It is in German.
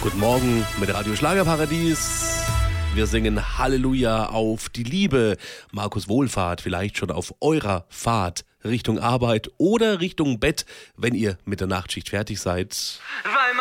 Guten Morgen mit Radio Schlagerparadies. Wir singen Halleluja auf die Liebe. Markus Wohlfahrt vielleicht schon auf eurer Fahrt Richtung Arbeit oder Richtung Bett, wenn ihr mit der Nachtschicht fertig seid. Weil